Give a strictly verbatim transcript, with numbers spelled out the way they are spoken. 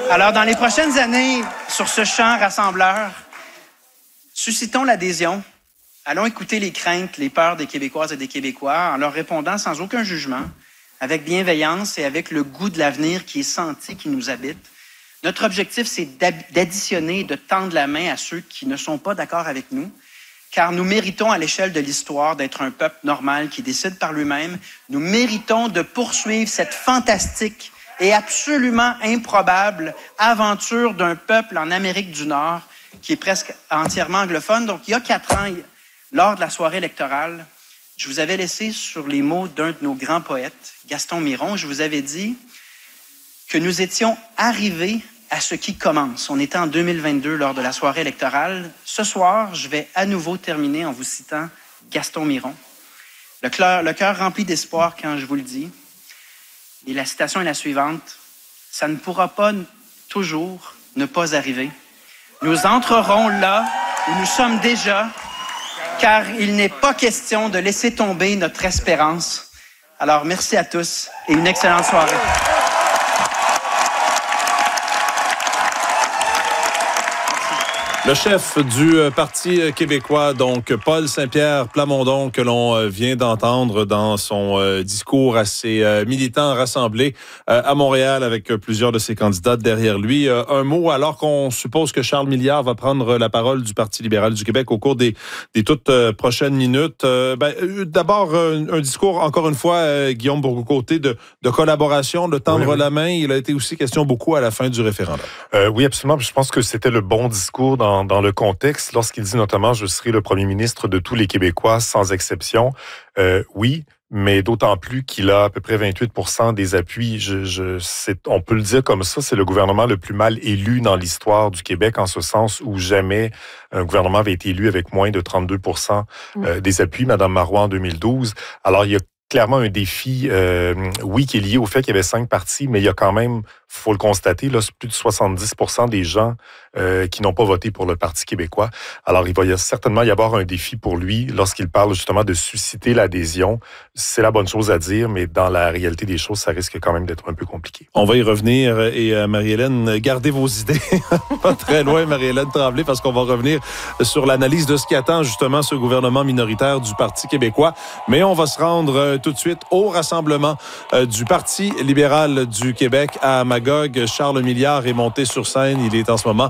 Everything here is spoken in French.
Alors, dans les prochaines années, sur ce champ rassembleur, suscitons l'adhésion. Allons écouter les craintes, les peurs des Québécoises et des Québécois en leur répondant sans aucun jugement, avec bienveillance et avec le goût de l'avenir qui est senti, qui nous habite. Notre objectif, c'est d'additionner, de tendre la main à ceux qui ne sont pas d'accord avec nous, car nous méritons à l'échelle de l'histoire d'être un peuple normal qui décide par lui-même. Nous méritons de poursuivre cette fantastique et absolument improbable aventure d'un peuple en Amérique du Nord qui est presque entièrement anglophone. Donc, il y a quatre ans, lors de la soirée électorale, je vous avais laissé sur les mots d'un de nos grands poètes, Gaston Miron. Je vous avais dit que nous étions arrivés à ce qui commence. On était en deux mille vingt-deux lors de la soirée électorale. Ce soir, je vais à nouveau terminer en vous citant Gaston Miron. Le cœur, le cœur rempli d'espoir quand je vous le dis. Et la citation est la suivante. Ça ne pourra pas toujours ne pas arriver. Nous entrerons là où nous sommes déjà, car il n'est pas question de laisser tomber notre espérance. Alors, merci à tous et une excellente soirée. Le chef du Parti québécois, donc Paul Saint-Pierre Plamondon, que l'on vient d'entendre dans son discours à ses militants rassemblés à Montréal avec plusieurs de ses candidats derrière lui. Un mot, alors qu'on suppose que Charles Milliard va prendre la parole du Parti libéral du Québec au cours des, des toutes prochaines minutes. Ben, d'abord, un, un discours, encore une fois, Guillaume Bourgault-Côté, de, de collaboration, de tendre oui, oui. la main. Il a été aussi question beaucoup à la fin du référendum. Euh, oui, absolument. Je pense que c'était le bon discours dans Dans, dans le contexte, lorsqu'il dit notamment « Je serai le premier ministre de tous les Québécois, sans exception euh, », oui, mais d'autant plus qu'il a à peu près vingt-huit pour cent des appuis. Je, je, c'est, on peut le dire comme ça, c'est le gouvernement le plus mal élu dans l'histoire du Québec, en ce sens où jamais un gouvernement avait été élu avec moins de trente-deux pour cent euh, des appuis, Mme Marois en deux mille douze. Alors, il y a clairement un défi, euh, oui, qui est lié au fait qu'il y avait cinq partis, mais il y a quand même, faut le constater, là, plus de soixante-dix pour cent des gens euh, qui n'ont pas voté pour le Parti québécois. Alors, il va y a certainement y avoir un défi pour lui lorsqu'il parle justement de susciter l'adhésion. C'est la bonne chose à dire, mais dans la réalité des choses, ça risque quand même d'être un peu compliqué. On va y revenir. Et euh, Marie-Hélène, gardez vos idées. Pas très loin, Marie-Hélène Tremblay, parce qu'on va revenir sur l'analyse de ce qui attend justement ce gouvernement minoritaire du Parti québécois. Mais on va se rendre euh, tout de suite au rassemblement euh, du Parti libéral du Québec à Magog. Charles Milliard est monté sur scène. Il est en ce moment